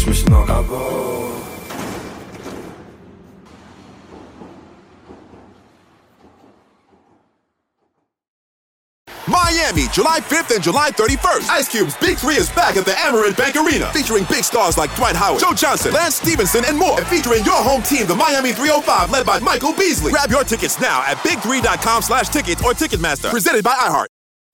śmieszno albo... Miami, July 5th and July 31st. Ice Cube's Big 3 is back at the Amerant Bank Arena, featuring big stars like Dwight Howard, Joe Johnson, Lance Stevenson, and more. And featuring your home team, the Miami 305, led by Michael Beasley. Grab your tickets now at big3.com/tickets or Ticketmaster. Presented by iHeart.